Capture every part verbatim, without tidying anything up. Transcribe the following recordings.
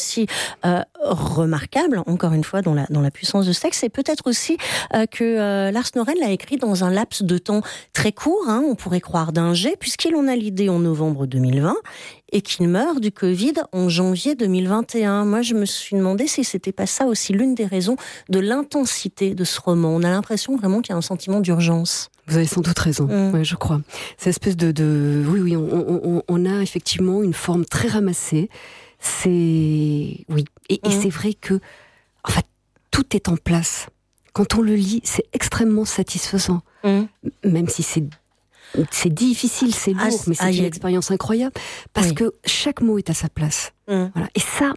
aussi euh, remarquable, encore une fois, dans la, dans la puissance de ce texte, c'est peut-être aussi euh, que euh, Lars Noren l'a écrit dans un laps de temps très court, hein, on pourrait croire d'un jet, puisqu'il en a l'idée en novembre deux mille vingt, et qu'il meurt du Covid en janvier deux mille vingt et un. Moi, je me suis demandé si c'était pas ça aussi l'une des raisons de l'intensité de ce roman. On a l'impression vraiment qu'il y a un sentiment d'urgence. Vous avez sans doute raison, mmh. ouais, je crois. Cette espèce de, de... Oui, oui, on, on, on a effectivement une forme très ramassée. C'est... Oui, et, mmh. et c'est vrai que, en fait, tout est en place. Quand on le lit, c'est extrêmement satisfaisant. Mmh. Même si c'est... C'est difficile, c'est lourd, ah, mais c'est ah, une a... expérience incroyable parce oui. que chaque mot est à sa place. Mmh. Voilà. Et ça,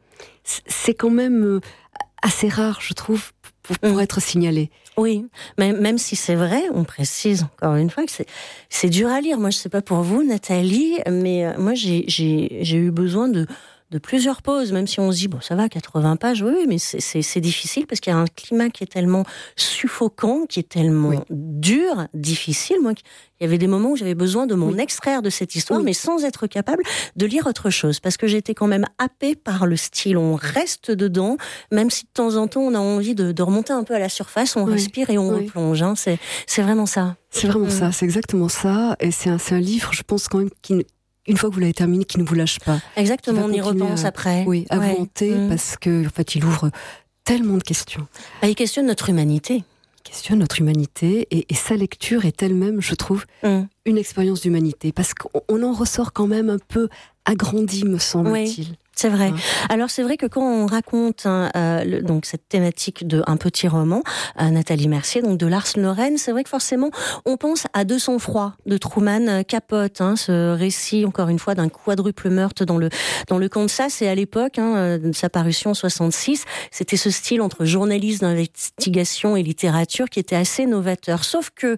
c'est quand même assez rare, je trouve, pour, pour mmh. être signalé. Oui, même, même si c'est vrai, on précise encore une fois que c'est, c'est dur à lire. Moi, je sais pas pour vous, Nathalie, mais moi, j'ai, j'ai, j'ai eu besoin de... de plusieurs pauses, même si on se dit, bon, ça va, quatre-vingts pages, oui, mais c'est, c'est, c'est difficile parce qu'il y a un climat qui est tellement suffocant, qui est tellement oui. dur, difficile. Moi, il y avait des moments où j'avais besoin de m'en oui. extraire de cette histoire, oui. mais sans être capable de lire autre chose, parce que j'étais quand même happée par le style. On reste dedans, même si de temps en temps, on a envie de, de remonter un peu à la surface, on oui. respire et on oui. replonge. Hein. C'est, c'est vraiment ça. C'est vraiment mmh. ça, c'est exactement ça. Et c'est un, c'est un livre, je pense quand même, qui... une fois que vous l'avez terminé, qui ne vous lâche pas. Exactement, on y repense à, après. Oui, à ouais. volonté, mmh. parce que en fait, il ouvre tellement de questions. Bah, il questionne notre humanité. Il questionne notre humanité, et, et sa lecture est elle-même, je trouve, mmh. une expérience d'humanité, parce qu'on en ressort quand même un peu agrandi, me semble-t-il. Oui. C'est vrai. Hein. Alors c'est vrai que quand on raconte hein, euh, le, donc cette thématique de un petit roman, euh, Nathalie Mercier, donc de Lars Noren, c'est vrai que forcément on pense à De sang-froid de Truman Capote, hein, ce récit encore une fois d'un quadruple meurtre dans le dans le Kansas, et à l'époque hein, de sa parution en soixante-six, c'était ce style entre journalisme d'investigation et littérature qui était assez novateur. Sauf que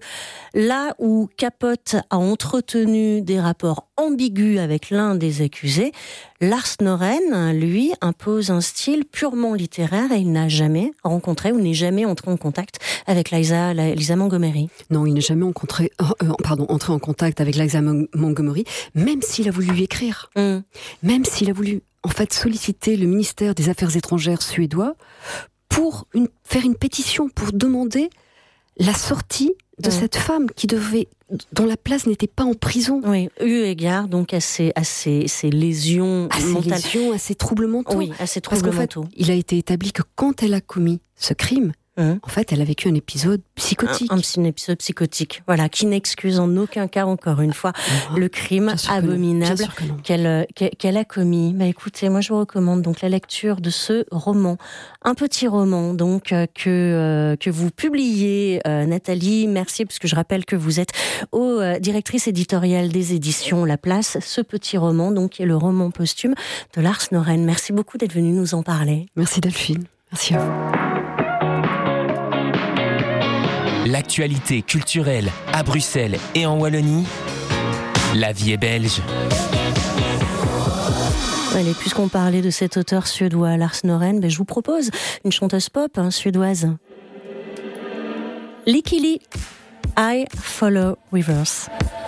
là où Capote a entretenu des rapports ambigus avec l'un des accusés, Lars Noren, lui, impose un style purement littéraire et il n'a jamais rencontré ou n'est jamais entré en contact avec Liza, Liza Montgomery. Non, il n'est jamais encontré, euh, pardon, entré en contact avec Liza Montgomery, même s'il a voulu lui écrire. Mm. Même s'il a voulu, en fait, solliciter le ministère des Affaires étrangères suédois pour une, faire une pétition, pour demander la sortie de mmh. cette femme qui devait, dont la place n'était pas en prison. Oui, eu égard donc à ces, à ces, ces lésions à mentales. ces lésions, à ces troubles mentaux. Oui, à ces troubles Parce qu'en mentaux. fait, il a été établi que quand elle a commis ce crime, mmh. en fait, elle a vécu un épisode psychotique. Un, un, un épisode psychotique, voilà, qui n'excuse en aucun cas, encore une fois, mmh. le crime abominable qu'elle, qu'elle a commis. Bah, écoutez, moi je vous recommande donc la lecture de ce roman, un petit roman donc euh, que euh, que vous publiez, euh, Nathalie Mercier, puisque je rappelle que vous êtes au, euh, directrice éditoriale des éditions La Place. Ce petit roman donc qui est le roman posthume de Lars Noren. Merci beaucoup d'être venu nous en parler. Merci Delphine. Merci à vous. L'actualité culturelle à Bruxelles et en Wallonie, la vie est belge. Allez, puisqu'on parlait de cet auteur suédois, Lars Noren, ben je vous propose une chanteuse pop hein, suédoise. Lykke Li, I Follow Rivers.